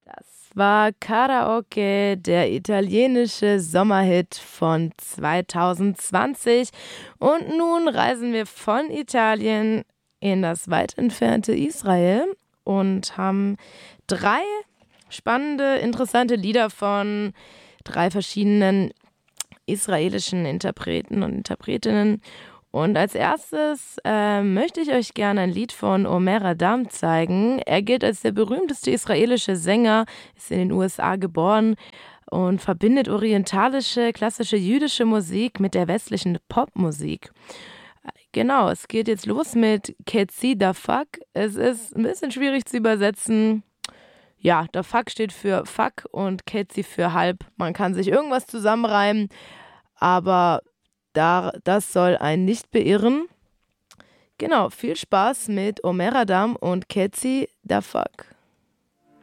Das war Karaoke, der italienische Sommerhit von 2020. Und nun reisen wir von Italien in das weit entfernte Israel und haben drei spannende, interessante Lieder von drei verschiedenen israelischen Interpreten und Interpretinnen. Und als erstes möchte ich euch gerne ein Lied von Omer Adam zeigen. Er gilt als der berühmteste israelische Sänger, ist in den USA geboren und verbindet orientalische, klassische jüdische Musik mit der westlichen Popmusik. Genau, es geht jetzt los mit Ketzi da Fuck. Es ist ein bisschen schwierig zu übersetzen. Ja, da Fuck steht für Fuck und Ketzi für halb. Man kann sich irgendwas zusammenreimen, aber das soll einen nicht beirren. Genau, viel Spaß mit Omer Adam und Ketzi da Fuck.